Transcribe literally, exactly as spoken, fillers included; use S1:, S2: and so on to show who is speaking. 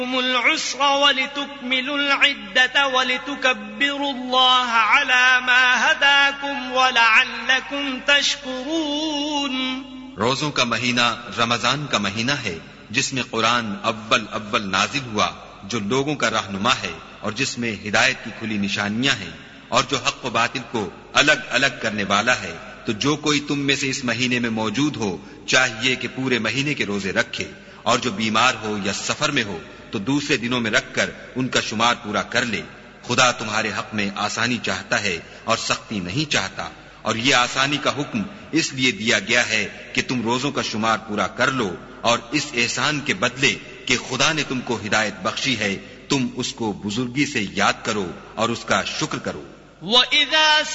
S1: العسر ولتكملوا العدة ولتكبروا الله على ما هداكم ولعلكم تشكرون।
S2: रोजों का महीना रमजान का महीना है जिसमें कुरान अव्वल अव्वल नाजिल हुआ, जो लोगों का रहनुमा है और जिसमें हिदायत की खुली निशानियां हैं और जो हक व बातिल को अलग अलग करने वाला है। तो जो कोई तुम में से इस महीने में मौजूद हो चाहिए कि पूरे महीने के रोजे रखे, और जो बीमार हो या सफर में हो तो दूसरे दिनों में रखकर उनका शुमार पूरा कर ले। खुदा तुम्हारे हक में आसानी चाहता है और सख्ती नहीं चाहता, और ये आसानी का हुक्म इसलिए दिया गया है कि तुम रोजों का शुमार पूरा कर लो, और इस एहसान के बदले कि खुदा ने तुमको हिदायत बख्शी है तुम उसको बुजुर्गी से याद करो और उसका शुक्र करो।